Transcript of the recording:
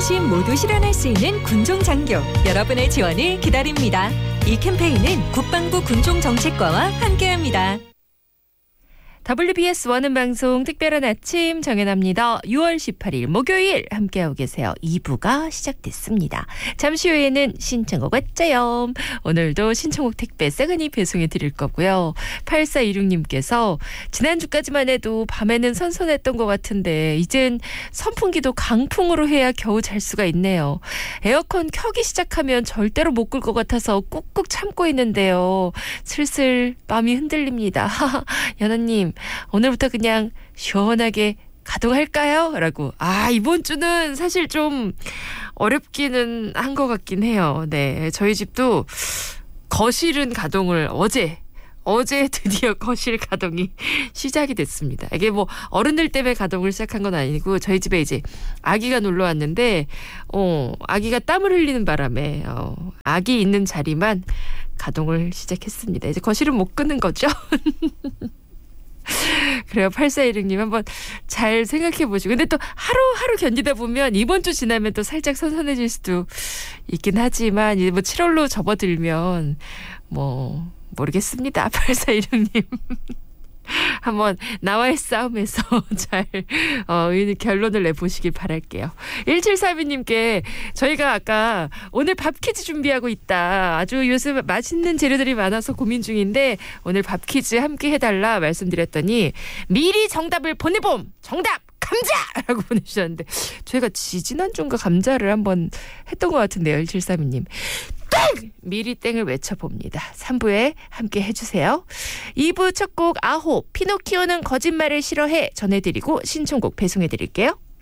안심 모두 실현할 수 있는 군종장교 여러분의 지원을 기다립니다. 이 캠페인은 국방부 군종정책과와 함께합니다. WBS 원음 방송 특별한 아침 정연합니다. 6월 18일 목요일 함께하고 계세요. 2부가 시작됐습니다. 잠시 후에는 신청곡 왔자요. 오늘도 신청곡 택배 싹은이 배송해 드릴 거고요. 8426님께서 지난주까지만 해도 밤에는 선선했던 것 같은데 이젠 선풍기도 강풍으로 해야 겨우 잘 수가 있네요. 에어컨 켜기 시작하면 절대로 못 끌 것 같아서 꾹꾹 참고 있는데요. 슬슬 마음이 흔들립니다. 연아님 오늘부터 그냥 시원하게 가동할까요? 라고. 이번 주는 사실 좀 어렵기는 한 것 같긴 해요. 네, 저희 집도 거실은 가동을 어제 드디어 거실 가동이 시작이 됐습니다. 이게 뭐 어른들 때문에 가동을 시작한 건 아니고 저희 집에 이제 아기가 놀러 왔는데 아기가 땀을 흘리는 바람에 아기 있는 자리만 가동을 시작했습니다. 이제 거실은 못 끄는 거죠. 그래요. 8416님 한번 잘 생각해 보시고. 근데 또 하루하루 견디다 보면 이번 주 지나면 또 살짝 선선해질 수도 있긴 하지만 이제 뭐 7월로 접어들면 뭐 모르겠습니다. 8416님. 한번 나와의 싸움에서 잘 결론을 내보시길 바랄게요. 1732님께 저희가 아까 오늘 밥 퀴즈 준비하고 있다. 아주 요즘 맛있는 재료들이 많아서 고민 중인데 오늘 밥 퀴즈 함께 해달라 말씀드렸더니 미리 정답을 보내봄. 정답! 감자라고 보내주셨는데 저희가 지지난주인가 감자를 한번 했던 것 같은데요. 1732님. 땡! 미리 땡을 외쳐봅니다. 3부에 함께 해주세요. 2부 첫 곡 아호 피노키오는 거짓말을 싫어해 전해드리고 신청곡 배송해드릴게요.